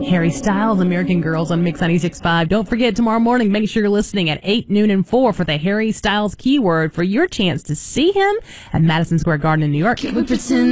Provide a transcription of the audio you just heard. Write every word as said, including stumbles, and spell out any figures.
Harry Styles, American Girls on Mix ninety-six point five. Don't forget, tomorrow morning, make sure you're listening at eight, noon, and four for the Harry Styles keyword for your chance to see him at Madison Square Garden in New York. Can we pretend